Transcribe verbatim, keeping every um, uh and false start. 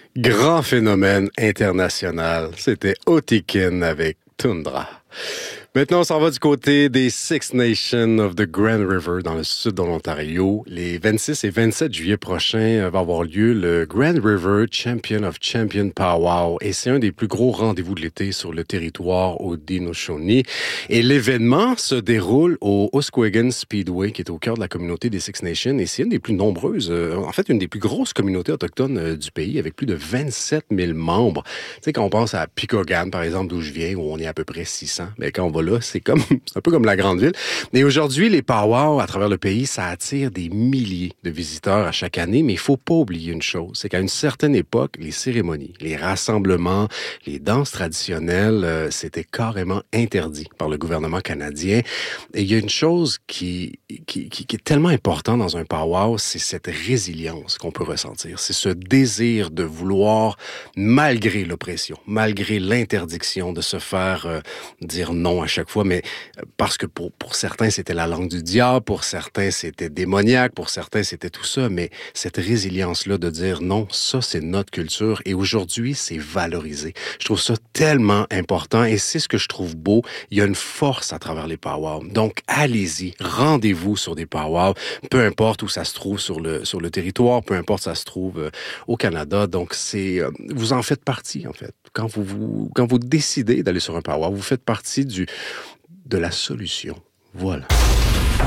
Grand phénomène international, c'était Otikin avec Tundra. Maintenant, on s'en va du côté des Six Nations of the Grand River dans le sud de l'Ontario. Les vingt-six et vingt-sept juillet prochains va avoir lieu le Grand River Champion of Champions Powwow et c'est un des plus gros rendez-vous de l'été sur le territoire Haudenosaunee. Et l'événement se déroule au Oswego Speedway qui est au cœur de la communauté des Six Nations et c'est une des plus nombreuses, euh, en fait une des plus grosses communautés autochtones euh, du pays avec plus de vingt-sept mille membres. Tu sais, quand on pense à Picogan, par exemple, d'où je viens, où on est à peu près six cents, mais quand on va là, c'est comme, c'est un peu comme la grande ville. Et aujourd'hui, les powwows à travers le pays, ça attire des milliers de visiteurs à chaque année, mais il faut pas oublier une chose, c'est qu'à une certaine époque, les cérémonies, les rassemblements, les danses traditionnelles, euh, c'était carrément interdit par le gouvernement canadien. Et il y a une chose qui, qui, qui, qui est tellement importante dans un powwow, c'est cette résilience qu'on peut ressentir. C'est ce désir de vouloir, malgré l'oppression, malgré l'interdiction de se faire euh, dire non à chaque fois, mais parce que pour, pour certains, c'était la langue du diable, pour certains, c'était démoniaque, pour certains, c'était tout ça, mais cette résilience-là de dire non, ça, c'est notre culture, et aujourd'hui, c'est valorisé. Je trouve ça tellement important, et c'est ce que je trouve beau. Il y a une force à travers les powwows. Donc, allez-y, rendez-vous sur des powwows, peu importe où ça se trouve sur le, sur le territoire, peu importe ça se trouve euh, au Canada. Donc, c'est, euh, vous en faites partie, en fait. Quand vous, vous, quand vous décidez d'aller sur un powwow, vous faites partie du, de la solution. Voilà.